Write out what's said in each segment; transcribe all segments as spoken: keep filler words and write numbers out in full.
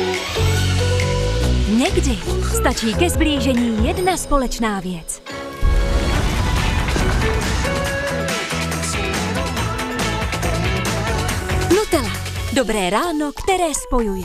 Někdy stačí ke zblížení jedna společná věc. Nutella. Dobré ráno, které spojuje.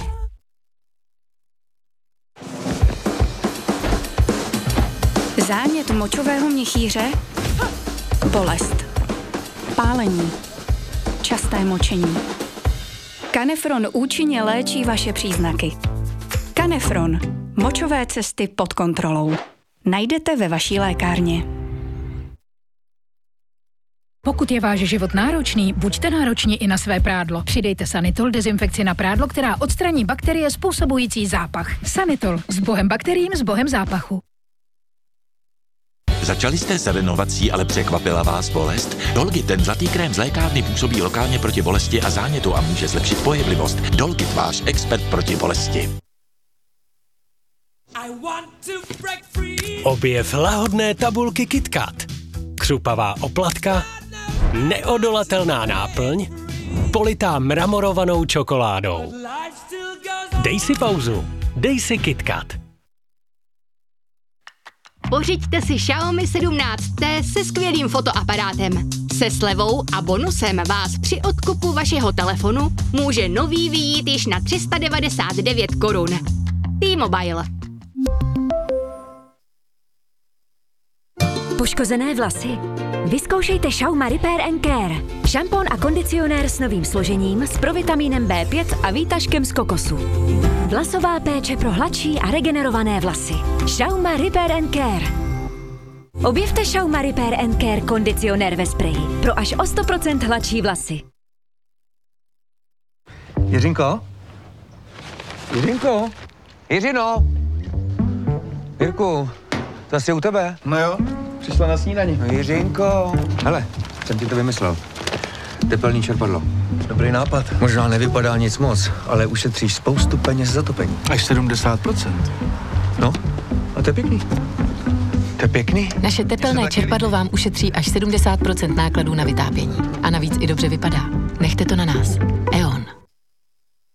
Zánět močového měchýře, bolest, pálení, časté močení. Canefron účinně léčí vaše příznaky. Canefron. Močové cesty pod kontrolou. Najdete ve vaší lékárně. Pokud je váš život náročný, buďte nároční i na své prádlo. Přidejte Sanitol dezinfekci na prádlo, která odstraní bakterie způsobující zápach. Sanitol. S bohem bakteriím, s bohem zápachu. Začali jste s renovací, ale překvapila vás bolest? Dolgit, ten zlatý krém z lékárny, působí lokálně proti bolesti a zánětu a může zlepšit pohyblivost. Dolgit, váš expert proti bolesti. Objev lahodné tabulky KitKat. Křupavá oplatka, neodolatelná náplň, politá mramorovanou čokoládou. Dej si pauzu, dej si KitKat. Pořiďte si Xiaomi sedmnáct T se skvělým fotoaparátem. Se slevou a bonusem vás při odkupu vašeho telefonu může nový vyjít již na tři sta devadesát devět korun. T-Mobile. Poškozené vlasy? Vyzkoušejte Xiaoma Repair and Care. Šampon a kondicionér s novým složením, s provitamínem bé pět a výtažkem z kokosu. Vlasová péče pro hladší a regenerované vlasy. Xiaoma Repair and Care. Objevte Xiaoma Repair and Care kondicionér ve spreji pro až o sto procent hladší vlasy. Jiřinko? Jiřinko? Jiřino? Jirku, to asi u tebe. No jo, přišla na snídani. No Jiřinko. Hele, jsem ti to vymyslel. Tepelný čerpadlo. Dobrý nápad. Možná nevypadá nic moc, ale ušetříš spoustu peněz za topení. Až sedmdesát procent. No, a to je pěkný. To je pěkný. Naše tepelné čerpadlo vám ušetří až sedmdesát procent nákladů na vytápění. A navíc i dobře vypadá. Nechte to na nás. E O